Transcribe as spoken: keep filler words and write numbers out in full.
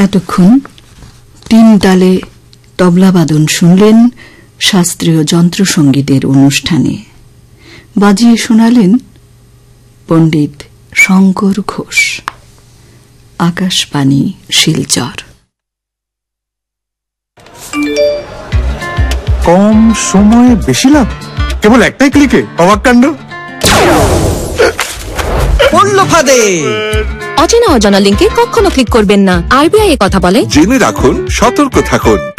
এতক্ষণ তিন তালে তবলাবাদন শুনলেন শাস্ত্রীয় যন্ত্রসঙ্গীতের অনুষ্ঠানে। বাজিয়ে শোনালেন পণ্ডিত শঙ্কর ঘোষ। আকাশবাণী শিলচর। কম সময়ে বেশি লাভ, কেবল একটাই ক্লিকে অবাক কাণ্ড। পড়লো ফাঁদে। অচেনা অজানা লিঙ্কে কখনো ক্লিক করবেন না। আরবিআই এ কথা বলে, জেনে রাখুন, সতর্ক থাকুন।